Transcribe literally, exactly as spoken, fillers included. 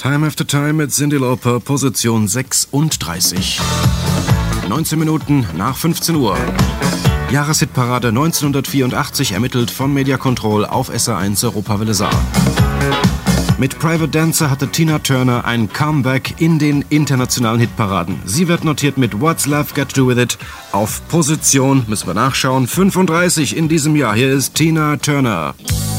Time After Time mit Cyndi Lauper, Position sechsunddreißig. neunzehn Minuten nach fünfzehn Uhr. Jahreshitparade neunzehnhundertvierundachtzig ermittelt von Media Control auf S R eins Europawelle Saar. Mit Private Dancer hatte Tina Turner ein Comeback in den internationalen Hitparaden. Sie wird notiert mit What's Love Got to Do With It auf Position, müssen wir nachschauen, fünfunddreißig in diesem Jahr. Hier ist Tina Turner.